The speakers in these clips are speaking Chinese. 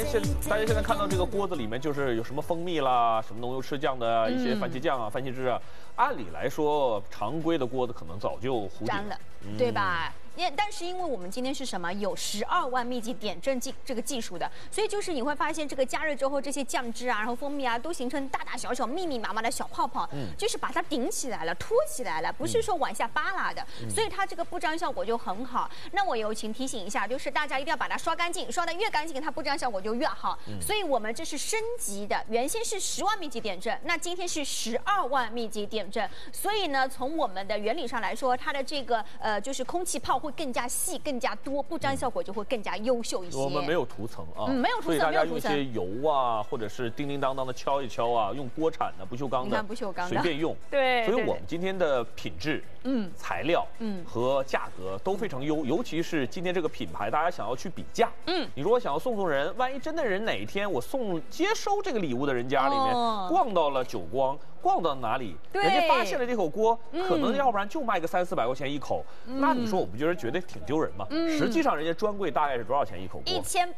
大家现在看到这个锅子里面就是有什么蜂蜜啦，什么浓油赤酱的一些番茄酱啊、番茄汁啊，按理来说常规的锅子可能早就糊底了，对吧？但是因为我们今天是什么有12万密集点阵这个技术的，所以就是你会发现这个加热之后，这些酱汁啊，然后蜂蜜啊，都形成大大小小、密密麻麻的小泡泡，就是把它顶起来了、托起来了，不是说往下扒拉的，所以它这个不粘效果就很好。那我友情提醒一下，就是大家一定要把它刷干净，刷得越干净，它不粘效果就越好。所以我们这是升级的，原先是10万密集点阵，那今天是12万密集点阵，所以呢，从我们的原理上来说，它的这个就是空气泡会更加细、更加多，不粘效果就会更加优秀一些。 我们没有涂层啊， 没有涂层， 所以大家用一些油啊，或者是叮叮当当的敲一敲啊，用锅铲的、不锈钢的， 不锈钢的随便用。 对， 所以我们今天的品质、材料、和价格都非常优，尤其是今天这个品牌，大家想要去比价，你如果想要送人，万一真的人哪一天我接收这个礼物的人家里面，逛到了久光。逛到哪里，人家发现了这口锅，可能要不然就卖个300-400块钱一口，那你说我不觉得挺丢人吗？实际上人家专柜大概是多少钱一口锅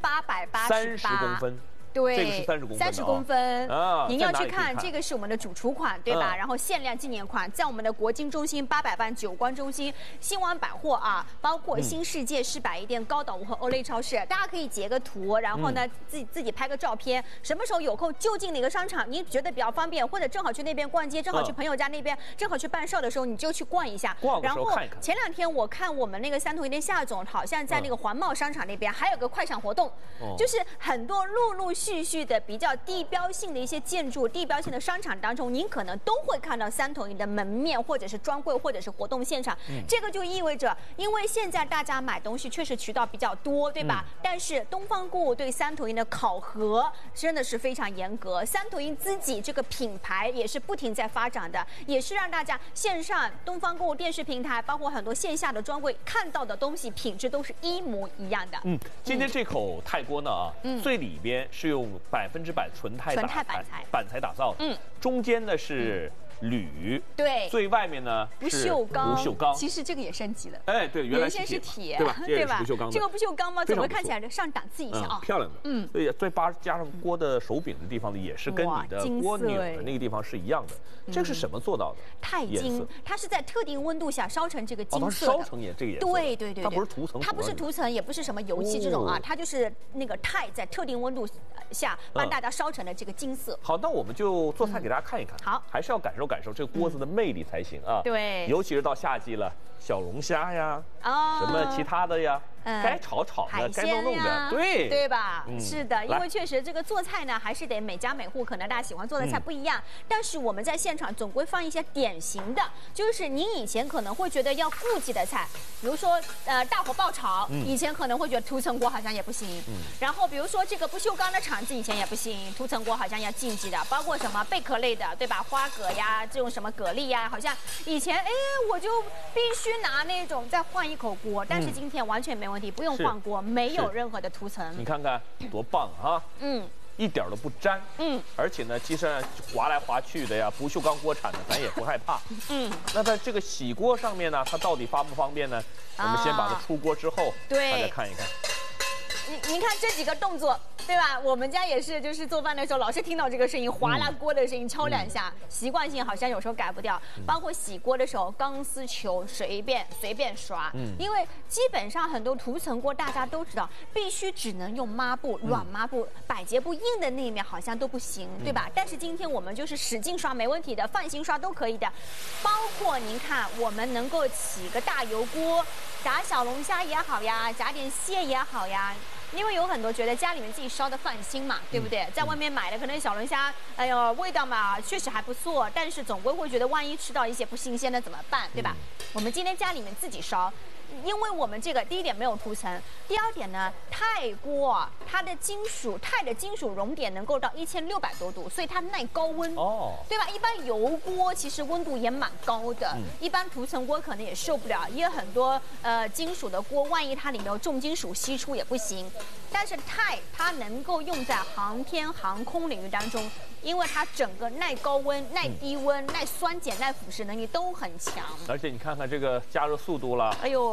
？1888，30公分。 对， 这个是30公分啊！您要去看，这个是我们的主厨款，对吧？然后限量纪念款，在我们的国金中心、800万久光中心、新湾百货啊，包括新世界市百亿店、高岛屋和欧莱超市，大家可以截个图，然后呢自己拍个照片，什么时候有空就近哪个商场，您觉得比较方便，或者正好去那边逛街，正好去朋友家那边，正好去办事的时候，你就去逛一下。 然后前2天我看我们那个三头一店夏总好像在那个环贸商场那边还有个快闪活动，就是很多陆续的比较地标性的一些建筑、地标性的商场当中，您可能都会看到三头营的门面，或者是专柜，或者是活动现场。这个就意味着，因为现在大家买东西确实渠道比较多，对吧？但是东方购物对三头营的考核真的是非常严格。三头营自己这个品牌也是不停在发展的，也是让大家线上东方购物电视平台，包括很多线下的专柜看到的东西品质都是一模一样的。 今天这口泰锅呢最里边是用100%纯钛板材打造的，中间呢是铝， 对， 最外面呢不锈钢。 其实这个也升级了， 哎，对，原先是铁， 对吧？ 对吧？ 不锈钢的， 这个不锈钢吗？怎么看起来上档次一些啊？ 漂亮的，所以最加上锅的手柄的地方呢，也是跟你的锅钮的那个地方是一样的。这是什么做到的？ 钛金，它是在特定温度下烧成这个金色的， 烧成这个颜色。 对， 它不是涂层， 它不是涂层，也不是什么油漆这种啊，它就是那个钛在特定温度下帮大家烧成的这个金色。 好，那我们就做菜给大家看一看。 好， 还是要感受这个锅子的魅力才行啊。 对， 尤其是到夏季了，小龙虾呀，什么其他的呀，该炒的，该弄的， 对吧？是的，因为确实这个做菜呢，还是得每家每户可能大家喜欢做的菜不一样。但是我们在现场总归放一些典型的，就是您以前可能会觉得要顾忌的菜，比如说大火爆炒，以前可能会觉得涂层锅好像也不行。然后比如说这个不锈钢的铲子以前也不行，涂层锅好像要禁忌的，包括什么贝壳类的，对吧？花蛤呀，这种什么蛤蜊呀，好像以前我就必须拿那种再换一口锅，但是今天完全没问题，不用换锅，没有任何的涂层。 你看看多棒啊！一点都不粘。而且呢，其实滑来滑去的呀，不锈钢锅铲的咱也不害怕。那在这个洗锅上面呢，它到底方不方便呢？我们先把它出锅之后，大家看一看。 您看这几个动作，对吧？我们家也是，就是做饭的时候老是听到这个声音，划拉锅的声音，敲2下，习惯性好像有时候改不掉。包括洗锅的时候，钢丝球随便刷，因为基本上很多涂层锅大家都知道，必须只能用抹布、软抹布，百洁布硬的那一面好像都不行，对吧？但是今天我们就是使劲刷没问题的，泛型刷都可以的。包括您看，我们能够起个大油锅，炸小龙虾也好呀，炸点蟹也好呀。因为有很多觉得家里面自己烧的放心嘛，对不对？在外面买的可能小龙虾，哎呦，味道嘛确实还不错，但是总归会觉得万一吃到一些不新鲜的怎么办，对吧？我们今天家里面自己烧。因为我们这个第一点没有涂层，第二点呢，钛锅它的钛的金属熔点能够到1600多度，所以它耐高温，对吧？一般油锅其实温度也蛮高的，一般涂层锅可能也受不了，也有很多金属的锅，万一它里面有重金属析出也不行。但是钛它能够用在航天航空领域当中，因为它整个耐高温、耐低温、耐酸碱、耐腐蚀能力都很强。 而且你看看这个加热速度了， 哎呦。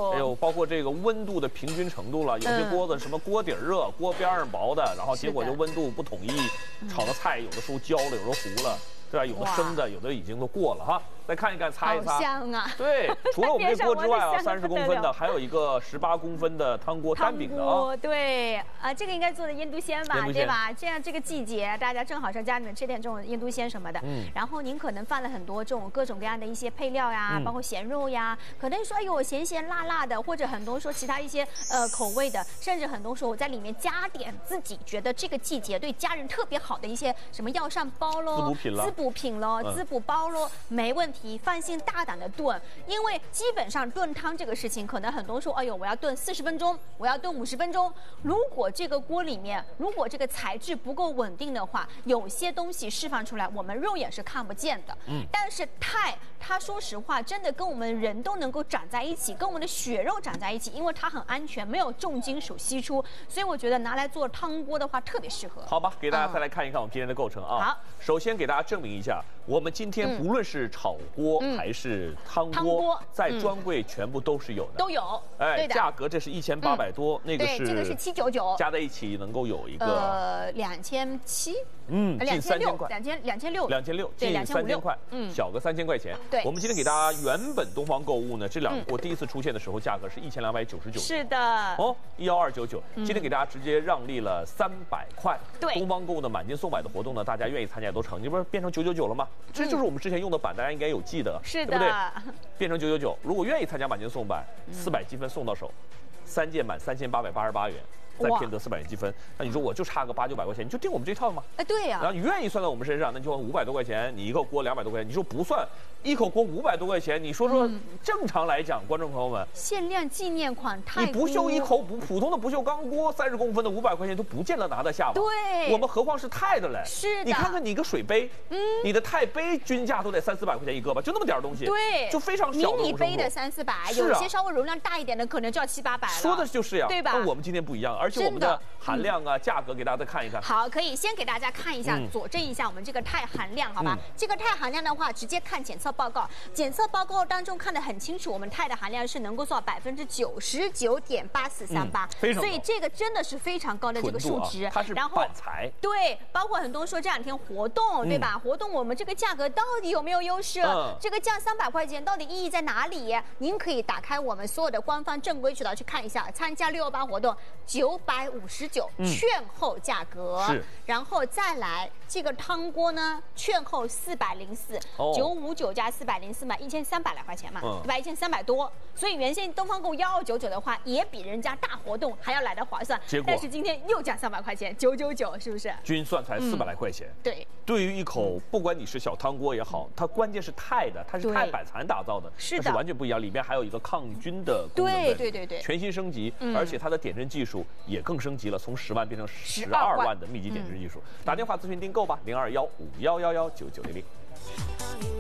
呦， 还有包括这个温度的平均程度了，有些锅子什么锅底热，锅边上薄的，然后结果就温度不统一，炒的菜有的时候焦了，有时候糊了。对吧？有的生的，有的已经都过了哈。再看一看，擦一擦。 好香啊！ 对，除了我们这锅之外啊，30公分的，还有一个18公分的汤锅单饼的啊。 对啊，这个应该做的腌笃鲜吧，对吧？这样这个季节，大家正好上家里面吃点这种腌笃鲜什么的。然后您可能放了很多这种各种各样的一些配料呀，包括咸肉呀，可能说哎呦咸咸辣辣的，或者很多说其他一些口味的，甚至很多说我在里面加点自己觉得这个季节对家人特别好的一些什么药膳包喽，滋补品喽，滋补包喽，没问题，放心大胆的炖，因为基本上炖汤这个事情，可能很多说，哎呦，我要炖40分钟，我要炖50分钟。如果这个锅里面，如果这个材质不够稳定的话，有些东西释放出来，我们肉眼是看不见的。但是钛，它说实话，真的跟我们人都能够长在一起，跟我们的血肉长在一起，因为它很安全，没有重金属析出，所以我觉得拿来做汤锅的话特别适合。 好吧，给大家再来看一看我们今天的构成啊。 好， 首先给大家证明一下，我们今天不论是炒锅还是汤锅，在专柜全部都是有的， 都有。 哎，价格这是1800多，那个是这个是799， 加在一起能够有一个 2700， 近3000块 ，2600， 近3000块，小个3000块钱。 对， 我们今天给大家原本东方购物呢，这两个锅第一次出现的时候价格是1299， 是的， 哦，11299，今天给大家直接让利了300块。 对， 东方购物的满金送百的活动呢，大家愿意参加都成，这不是变成999了吗？这就是我们之前用的版，大家应该有记得， 是的， 对不对？变成999，如果愿意参加满金送百，400积分送到手，3件满3888元。再骗得400元积分，那你说我就差个800-900块钱，你就订我们这套吗？ 哎，对呀。 然后你愿意算到我们身上，那就500多块钱，你一个锅200多块钱，你说不算，一口锅500多块钱，你说正常来讲，观众朋友们， 限量纪念款太多， 你不锈一口普通的不锈钢锅30公分的500块钱都不见得拿得下吧？ 对， 我们何况是钛的嘞？ 是的， 你看看你一个水杯，你的钛杯均价都得300-400块钱一个吧？就那么点东西， 对， 就非常小的迷你杯的300-400，有些稍微容量大一点的可能就要700-800了。 说的就是呀， 对吧？ 那我们今天不一样，而且我们的含量啊、价格给大家再看一看。 好，可以先给大家看一下，佐证一下我们这个钛含量，好吧？这个钛含量的话，直接看检测报告，检测报告当中看得很清楚，我们钛的含量是能够做到99.8438， 非常高， 所以这个真的是非常高的这个数值。 它是板材， 对，包括很多说这两天活动，对吧？活动我们这个价格到底有没有优势？这个降300块钱到底意义在哪里？您可以打开我们所有的官方正规渠道去看一下，参加618活动959。券后价格是， 然后再来这个汤锅呢，券后404，959加404嘛，1300来块钱嘛，对吧？1300多，所以原先东方购1199的话，也比人家大活动还要来的划算。 结果， 但是今天又降300块钱，999，是不是？ 均算才400来块钱。 对， 对于一口，不管你是小汤锅也好，它关键是钛的，它是钛板材打造的， 是的， 是完全不一样。里面还有一个抗菌的功能， 对， 全新升级，而且它的点阵技术也更升级了，从10万变成12万的密集点阵技术。打电话咨询订购吧，0215111990。